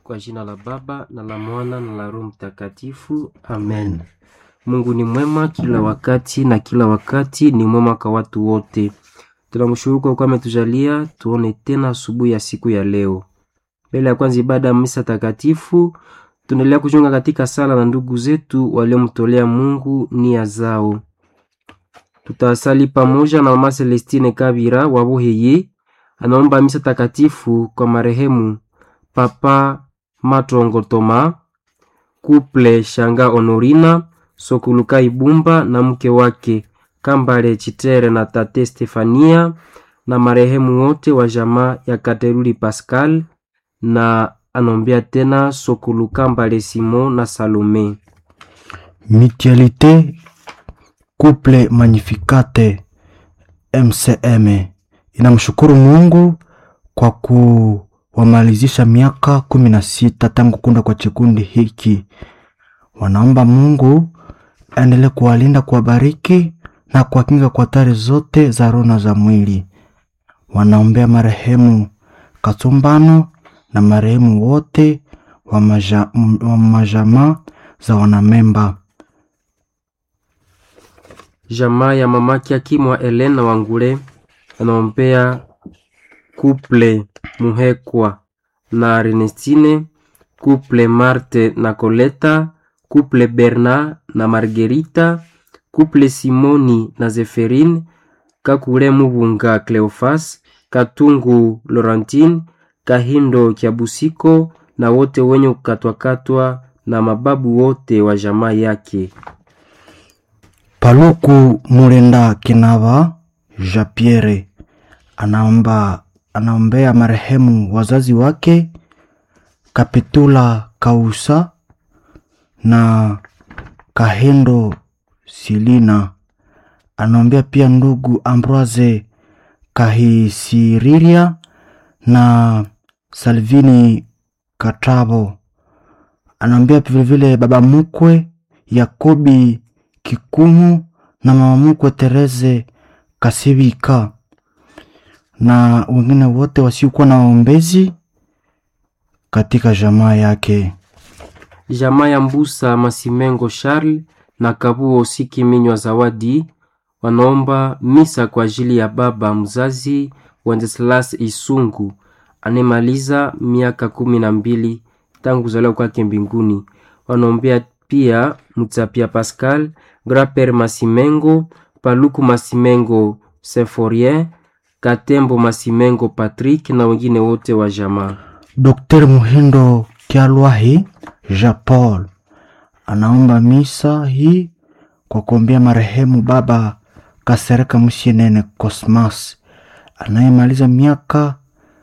Kwa jina la Baba na la Mwana na la Roho Mtakatifu. Amen. Mungu ni mwema kila wakati na kila wakati ni mwema kwa watu wote. Tunamshukuru kwa kuwa ametujalia tuone tena asubuhi ya siku ya leo. Mbele ya kwanza ibada ya misa takatifu, tunaendelea kujiunga katika sala na ndugu zetu waliomtolea Mungu nia zao. Tutasali pamoja na Mama Celestine Kabira wa Buheye, anaomba misa takatifu kwa marehemu Papa Matongo Toma, Couple Shanga Honorina, Sokuluka Ibumba na mke wake Kambale Chitere na Tate Stefania, na marehemu wote wa jamaa ya Kateruli Pascal, na anombea tena Sokuluka Mbale Simon na Salome. Mutualité Couple Magnificate MCM inamshukuru Mungu kwa kuwamalizisha miaka 16 tangu kunda kwa chikundi hiki. Wanaomba Mungu aendelee kuwalinda, kuwabariki na kuwakinga kwa hatari zote za roho na za mwili. Wanaombea marehemu Katumbano na marehemu wote wa majamaa za wanamemba. Jamaa ya mamaki Akimwa Elena Wangule anaombea Couple Muhekwa na Ernestine, Couple Marte na Coleta, Couple Bernard na Margarita, Couple Simoni na Zeferine, Kakule Mubunga Cleofas, Katungu Laurentine, Kahindo Kiabusiko na wote wenye kukatwakatwa na mababu wote wa jamaa yake. Paluku Murenda Kinava Japierre anaombea marehemu wazazi wake Kapitula Kausa na Kahendo Silina. Anaombea pia ndugu Ambroise Kahisiriria na Salvini Katabo. Anaombea vile baba mkwe Yakobi Kikumu na mama mkwe Tereze Kasibika na wengine wote wasiokuwa na waombezi katika jamaa yake. Jamaa ya Mbusa Masimengo Charles na Kabuo Siki Minywa Zawadi wanaomba misa kwa ajili ya baba mzazi Wenceslas Isungu anemaliza miaka 12 tangu kuzaliwa kwake mbinguni. Wanaombea pia Mutsapia Pascal, Grand-Père Masimengo, Paluku Masimengo Seforien, Katembo Masimengo Patrick na wengine wote wa jamaa. Dr. Muhindo Kialwahi Jean Paul anaomba misa hii kwa kuombea marehemu baba Kasereka Musienene Cosmas anayemaliza miaka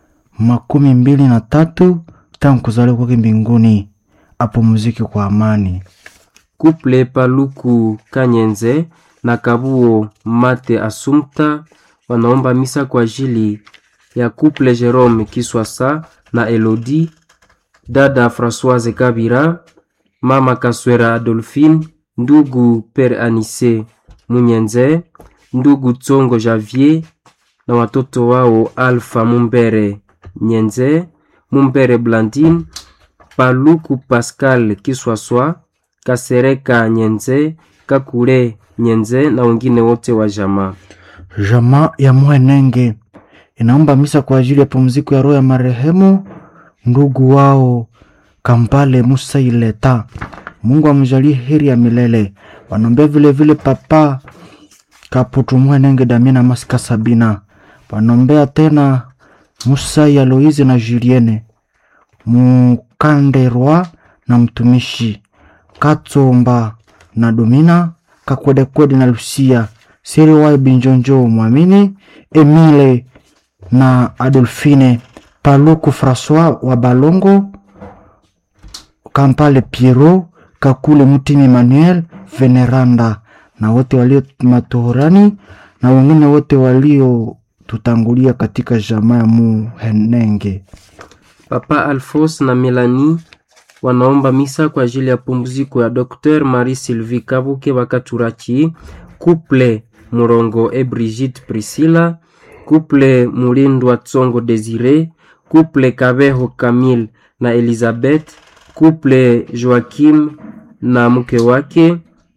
23 tangu kuzaliwa kwake mbinguni, apumzike kwa amani. Couple Paluku Kanyenze na Kabuo Mate Asumta wanaomba misa kwa ajili ya Couple Jerome Kiswasa na Elodie, dada Françoise Kabira, mama Kaswera Adolphine, ndugu Père Anise Munyenze, ndugu Tsongo Javier na watoto wao Alpha Mumbere Nyenze, Mumbere Blandine, Paluku Pascal Kiswaswa, Kasereka Nyenze, Kakule Nyenze na wengine wote wa jamaa. Jamaa ya Mwenenge inaomba misa kwa ajili ya pumziko ya roho ya marehemu ndugu wao Kampale Musa Ileta. Mungu amjalie heri ya milele. Wanaombea vile Papa Kaputu Mwenenge Damina Masika Sabina. Wanaombea tena Musa ya Loize na Julienne Mukanderwa na mtumishi Katsomba na Domina Kakwedekwede na Lucia Siri wa Binjonjo Mwamini Emile na Adolphine, Paluku François wa Balongo, Kampale Piero, Kakule Mutimi Emmanuel Veneranda na wote walio matohorani na wengine wote walio tutangulia katika jamaa ya Muhenenge. Papa Alphonse na Melanie wanaomba misa kwa ajili ya pumziko ya Dr. Marie Sylvie Kabuke Bakaturachi, Couple Murongo et Brigitte Priscilla, Couple Mulindwa Tsongo Desire, Couple Kabeho Camille na Elizabeth, couple Joachim na mke wake,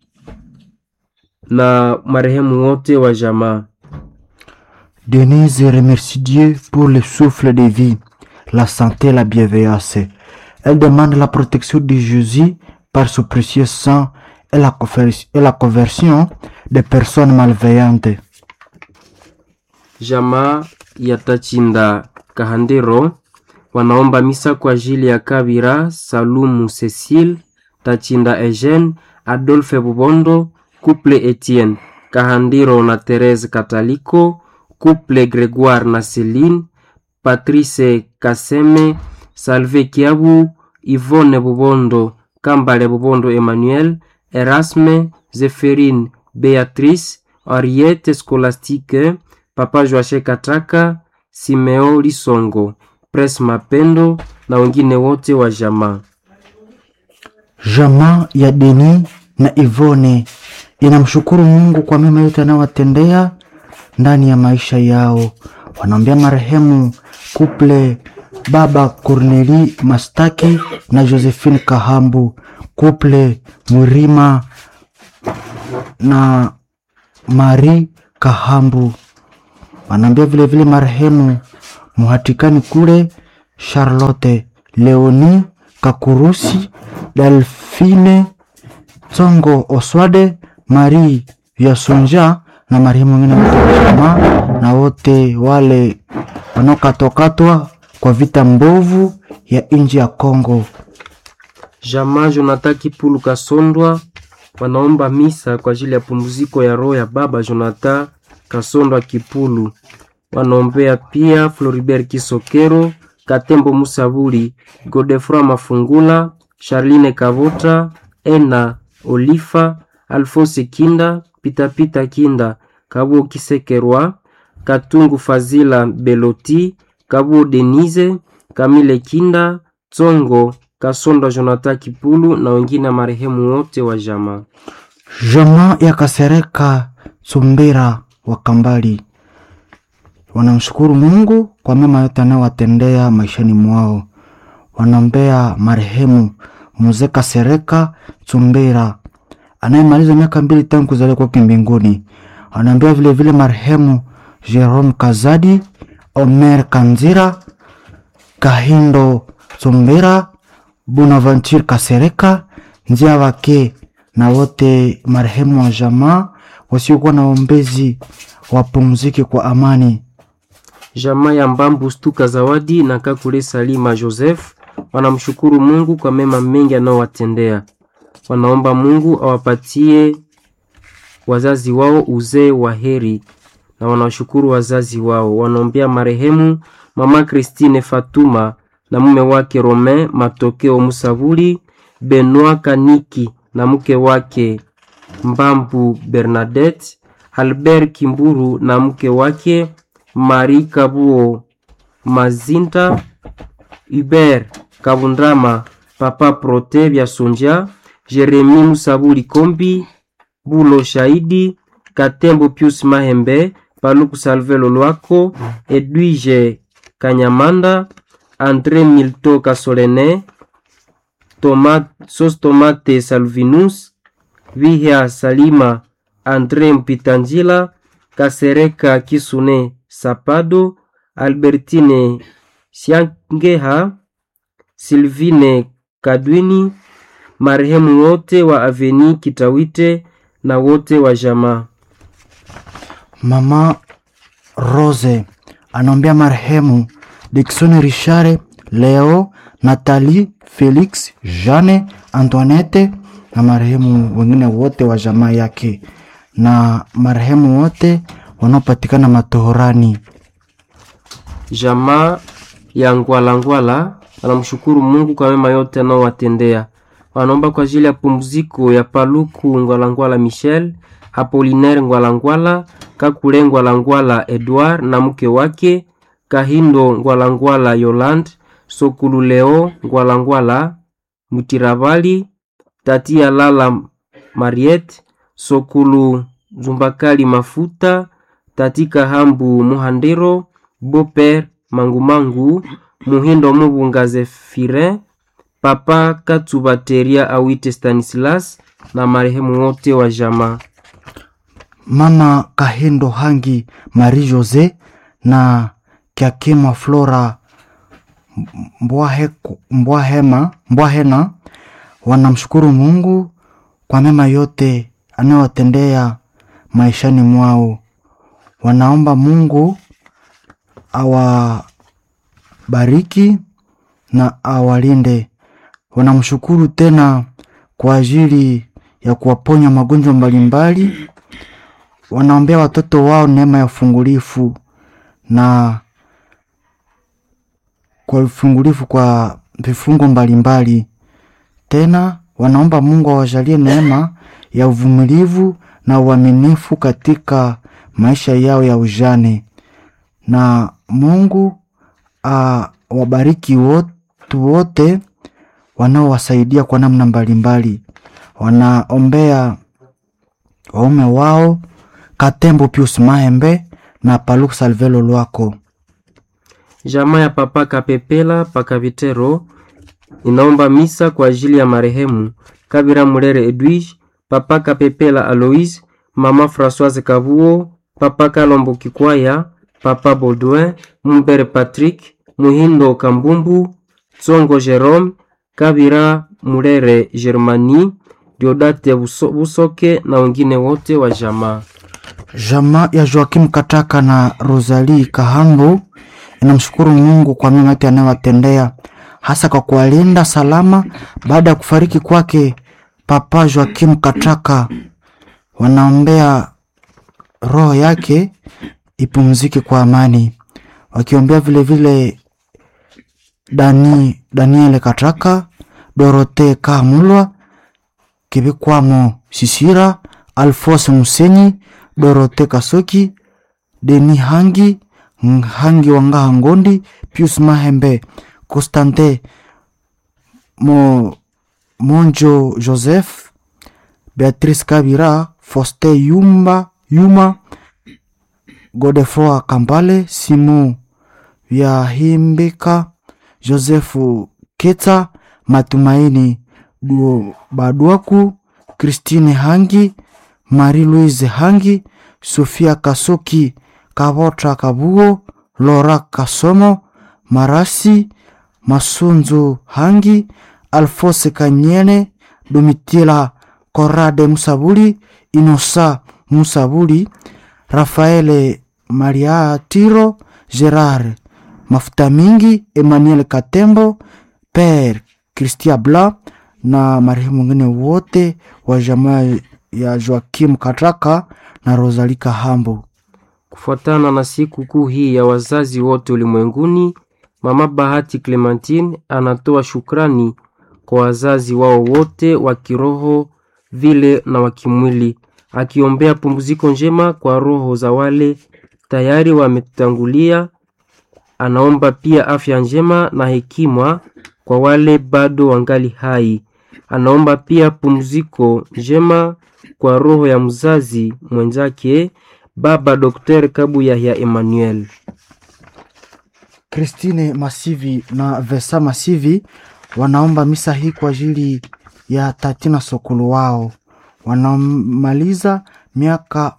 na marehemu wote wa jamaa. Denise remercie Dieu pour le souffle de vie, la santé et la bienveillance. Elle demande la protection de Jésus par son précieux sang et la conversion des personnes malveillantes. Jamaa ya Tachinda Kahandero wanaomba misa kwa ajili ya Kabira Salumu Cecile, Tachinda Eugene, Adolphe Bubondo, couple Etienne Kahandiro na Therese Kataliko, couple Grégoire na Céline, Patrice Kaseme, Salve Kiabu, Yvonne Bubondo, Kambale Bubondo Emmanuel, Erasme, Zéphérine, Béatrice, Henriette Scolastique, Papa Joache Kataka, Simeo Lisongo, Pres Mapendo na wengine wote wa jamaa. Jamaa ya Deni na Yvonne inamshukuru Mungu kwa mema yote anayowatendea ndani ya maisha yao. Wanaombea marehemu couple Baba Corneli Mastaki na Josephine Kahambu, couple Murima na Marie Kahambu. Wanaombea vile vile marehemu Muhatikani kule Charlotte, Leonie Kakurusi, Delphine Tsongo Oswade, Marie Vyasonja na marehemu wengine mtama na wote wale wanaokatwakatwa kwa vita mbovu ya nchi ya Kongo. Jamaa Jonathan Kipulu Kasondwa wanaomba misa kwa ajili ya pumziko ya roho ya baba Jonathan Kasondwa Kipulu. Wanaombea pia Floribert Kisokero, Katembo Musabuli, Godefroy Mafungula, Charline Kavota, Ena Olifa, Alphonse Kinda, Pitapita Kinda, Kabu Kisekerwa, Katungu Fazila Beloti, Kabu Denise, Kamile Kinda, Tsongo Kasondwa Jonathan Kipulu na wengine marehemu wote wa jamaa. Jamaa ya Kasereka Tsumbira wa Kambali wanamshukuru Mungu kwa mema yote anayowatendea maishani mwao. Wanaombea marehemu Mzee Kasereka Tsumbira anayemaliza miaka 2 tangu kuzaliwa kwake mbinguni. Wanaombea vile vile marehemu Jerome Kazadi, Omer Kanzira, Kahindo Tsumbira, Bonaventure Kasereka, njia wake na wote marehemu wa jamaa wasiokuwa na ombezi wapumzike kwa amani. Jamaa ya Mbambu Stuka Zawadi na Kakule Salima Joseph wanamshukuru Mungu kwa mema mengi anayowatendea. Wanaomba Mungu awapatie wazazi wao uzee wa heri na wanashukuru wazazi wao. Wanaombea marehemu Mama Christine Fatuma na mume wake Romain Matokeo Musavuli, Benoit Kaniki na mke wake Mbambu Bernadette, Albert Kimburu na mke wake Marie Kabuo Mazinta, Hubert Kabundrama, Papa Prote Vyasonja, Jeremy Musabuli Kombi, Bulo Shahidi, Katembo Pius Mahembe, Paluku Salve Lolwako, Edwige Kanyamanda, André Milto Kasolene, Sos Tomate Salvinus, Vihia Salima, André Mpitanjila, Kasereka Kisune Sapado, Albertine Siangeha, Sylvine Kadwini, marehemu wote wa Aveni Kitawite na wote wa jamaa. Mama Rose anaombea marehemu Dickson Richard, Leo, Nathalie, Felix, Jeanne, Antoinette na marehemu wengine wote wa jamaa yake na marehemu wote wanaopatikana matohorani. Jamaa ya Ngwala anamshukuru Mungu kwa mema yote anayowatendea. Wanaomba kwa ajili ya pumziko ya Paluku Ngwala Michel, Apollinaire Ngwala, Kakule Ngwala Edouard na mke wake, Kahindo Ngwala Yolande, Sokulu Leo Ngwala Mutirabali, Tatia Lala Mariette, Sokulu Zumbakali Mafuta, Tatika Hambu Muhandero, Boper Mangumangu, Muhindo Mubunga Zefire, Papa Katsubateria Awite Stanislas na marehemu wote wa jamaa. Mama Kahindo Hangi Marie Jose na Kiakima Flora Mbwahena wanamshukuru Mungu kwa mema yote anayowatendea maishani mwao. Wanaomba Mungu awabariki na awalinde. Wanamshukuru tena kwa ajili ya kuwaponya magonjwa mbalimbali. Wanaombea watoto wao neema ya ufungulifu na kwa ufungulifu kwa vifungo mbalimbali. Tena wanaomba Mungu awajalie neema ya uvumilivu na uaminifu katika maisha yao ya ujane. Na Mungu wabariki wote wanaowasaidia kwa namna mbalimbali. Wanaombea waume wao Katembo Pius Mahembe na Paluk Salvelo Lwako. Jamaa ya Papa Kapepela Pakavitero inaomba misa kwa ajili ya marehemu Kabira Murere Edwige, Papa Kapepela Aloise, Mama Françoise Kavuo, Papa Kalombo Kikwaya, Papa Baudouin, Mumbere Patrick, Muhindo Kambumbu, Tsongo Jerome, Kabira Murere Germani, Diodate Busoke na wengine wote wa jamaa. Jamaa ya Joakim Kataka na Rosalie Kahambo inamshukuru Mungu kwa mema yote anayowatendea, hasa kwa kuwalinda salama baada ya kufariki kwake Papa Joakim Kataka. Wanaombea roho yake ipumzike kwa amani, wakiombea vile vile Daniel Kataka, Dorote Kamulwa, Kibikwamo Sisira, Alphonse Musenyi, Dorote Kasoki, Deni Hangi Wangaha Ngondi, Pius Mahembe, Constante Monjo Joseph, Beatrice Kabira, Foste Yuma, Godefroy Kampale, Simon Vyahimbika, Joseph Keta, Matumaini Baduaku, Christine Hangi, Marie-Louise Hangi, Sofia Kasoki, Kabota Kabuo, Laura Kasomo, Marasi Masunzu Hangi, Alphonse Kanyene, Domitila Korade Musabuli, Inosa Musabuli, Rafaele Maria Tiro, Gerard Mafuta Mingi, Emmanuel Katembo, Père Christian Bla na marehemu wengine wote wa jamaa ya Joakim Kataka na Rosalie Kahambo. Kufuatana na siku kuu hii ya wazazi wote ulimwenguni, Mama Bahati Clementine anatoa shukrani kwa wazazi wao wote wa kiroho vile na wa kimwili, akiombea pumziko njema kwa roho za wale tayari wametangulia. Anaomba pia afya njema na hekima kwa wale bado wangali hai. Anaomba pia pumziko njema kwa roho ya mzazi mwenzake Baba Dr. Kabuya ya Emmanuel. Christine Masivi na Vesa Masivi wanaomba misa hii kwa ajili ya Tatina Sokulu wao. Wanamaliza miaka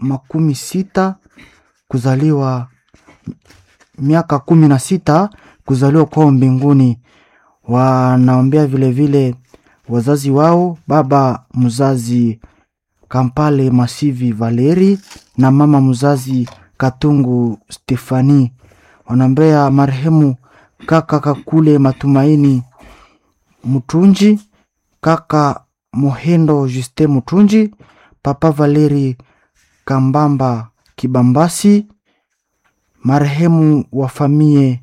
16 kuzaliwa kwao mbinguni. Wanaombea vile vile wazazi wao, baba mzazi Kampale Masivi Valeri na mama mzazi Katungu Stefani. Wanaombea marehemu kaka Kakule Matumaini Mutunji, kaka Mohendo Juste Mutunji, papa Valeri Kambamba Kibambasi, marehemu wa famie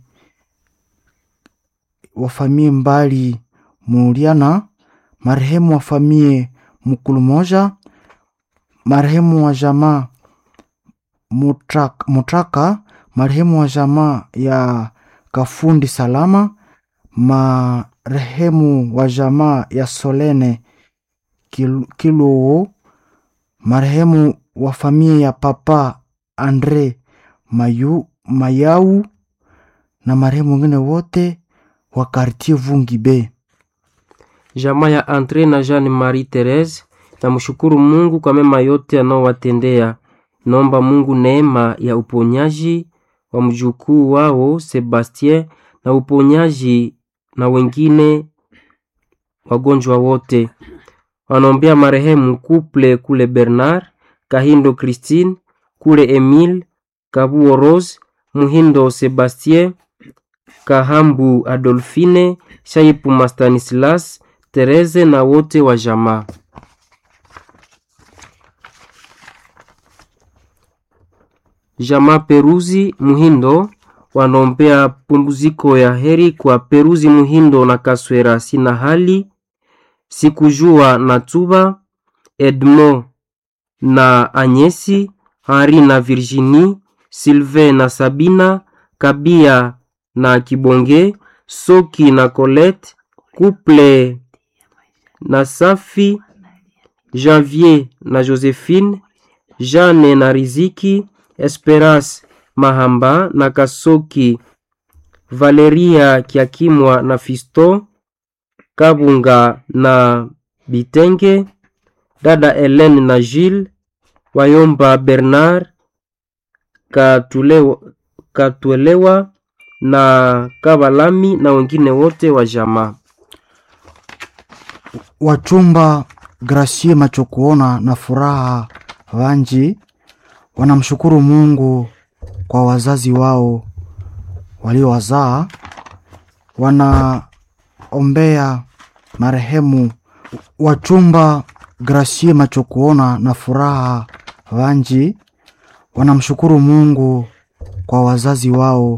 mbali Muliana, marehemu wa famie Mukulumoja, marehemu wa jamaa Mutraka, marehemu wa jamaa ya Kafundi Salama, marehemu wa jamaa ya Solene Kiluo, marehemu wa familia ya papa Andre Mayau na marehemu wengine wote wa quartier Vungi B. Jamaa ya Andre na Jeanne Marie Therese namshukuru Mungu kwa mema yote anaowatendea. Naomba Mungu neema ya uponyaji wa mjukuu wao Sebastien na uponyaji na wengine wagonjwa wote. Wanaombea marehemu couple kule Bernard, Kahindo Christine, kule Emile, Kabuo Rose, Muhindo Sebastien, Kahambu Adolfine, Shaipu Mastanislas, Tereze na wote wa jamaa. Jamaa Peruzi Muhindo wanaombea pumziko ya heri kwa Peruzi Muhindo na Kaswera Sina Hali, Sikujua na Tuba, Edmond na Anyesi, Henri na Virginie, Sylvain na Sabina, Kabia na Kibonge, Soki na Colette, Couple na Safi, Janvier na Josephine, Jeanne na Riziki, Esperance Mahamba na Kasoki, Valeria Kiakimwa na Fisto, Kabunga na Bitenge, dada Hélène na Gilles, Wayomba Bernard, Katuelewa na Kabalami na wengine wote wa jamaa. Wachumba Gracie Machokuona na Furaha Vanji wanamshukuru Mungu kwa wazazi wao waliowazaa. Wanaombea marehemu wachumba Gracie Machokuona na Furaha Vanji wanamshukuru Mungu kwa wazazi wao